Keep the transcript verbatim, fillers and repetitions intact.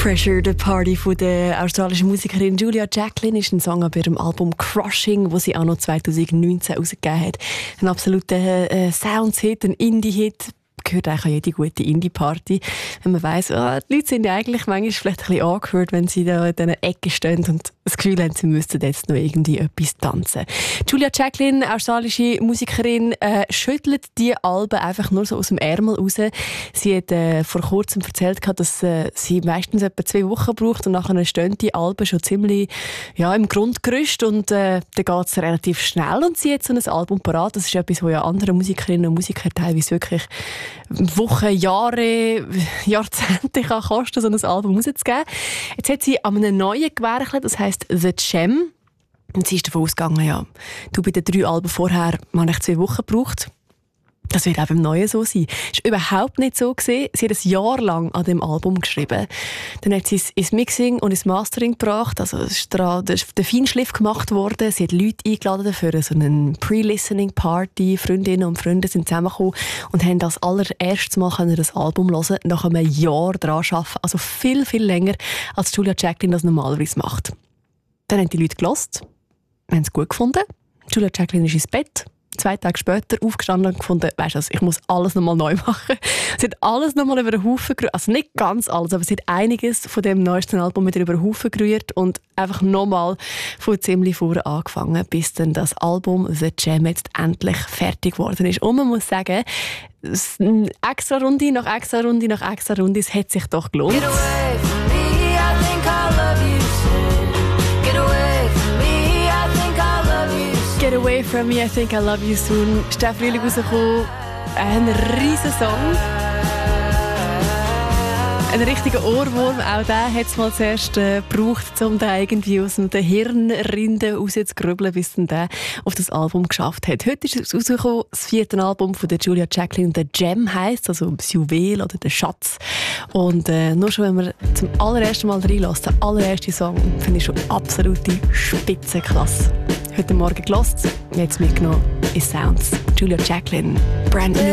Pressure, the Party von der australischen Musikerin Julia Jacklin ist ein Song auf ihrem Album Crushing, das sie auch noch zwanzig neunzehn herausgegeben hat. Ein absoluter äh, Sounds-Hit, ein Indie-Hit. Gehört eigentlich an jede gute Indie-Party. Wenn man weiss, oh, die Leute sind ja eigentlich manchmal vielleicht ein bisschen angehört, wenn sie da in diesen Ecken stehen und das Gefühl haben, sie müssten jetzt noch irgendwie etwas tanzen. Julia Jacklin, australische Musikerin, äh, schüttelt die Alben einfach nur so aus dem Ärmel raus. Sie hat äh, vor kurzem erzählt, dass äh, sie meistens etwa zwei Wochen braucht und nachher stehen die Alben schon ziemlich ja, im Grundgerüst und äh, dann geht es relativ schnell und sie hat so ein Album parat. Das ist etwas, was ja andere Musikerinnen und Musiker teilweise wirklich Wochen, Jahre, Jahrzehnte kann kosten, so ein Album rauszugeben. Jetzt hat sie an einem neuen gewerkelt, das heisst The Gem. Und sie ist davon ausgegangen, ja, du bei den drei Alben vorher habe ich zwei Wochen gebraucht. Das wird auch beim Neuen so sein. Das war überhaupt nicht so gewesen. Sie hat ein Jahr lang an dem Album geschrieben. Dann hat sie es ins Mixing und ins Mastering gebracht. Also es ist daran der Feinschliff gemacht worden. Sie hat Leute eingeladen für so eine Pre-Listening-Party. Freundinnen und Freunde sind zusammengekommen und haben das allererstes Mal das Album hören, nach einem Jahr daran arbeiten. Also viel, viel länger, als Julia Jacklin das normalerweise macht. Dann haben die Leute gehört, haben es gut gefunden. Julia Jacklin ist ins Bett. Zwei Tage später aufgestanden und gefunden, weißt du, ich muss alles nochmal neu machen. Sie hat alles nochmal über den Haufen gerührt. Also nicht ganz alles, aber sie hat einiges von dem neuesten Album wieder über den Haufen gerührt und einfach nochmal von ziemlich vorne angefangen, bis dann das Album The Gem jetzt endlich fertig geworden ist. Und man muss sagen, extra Runde nach extra Runde nach extra Runde, es hat sich doch gelohnt. Get away from me, I think I love you soon. Get away from me, I think I love you soon. Get away from me, I think I love you soon. Ist der Frühling rausgekommen. Ein riesen Song. Ein richtiger Ohrwurm, auch den hat es mal zuerst äh, gebraucht, um den irgendwie aus den Hirnrinden rauszugrübeln, bis dann der auf das Album geschafft hat. Heute ist es rausgekommen, das vierte Album von der Julia Jacklin, der Gem heisst, also das Juwel oder der Schatz. Und äh, nur schon, wenn man zum allerersten Mal reinlässt, der allererste Song, finde ich schon absolute Spitzenklasse. Heute Morgen gehört, jetzt mitgenommen in Sounds. Julia Jacklin, Brand New.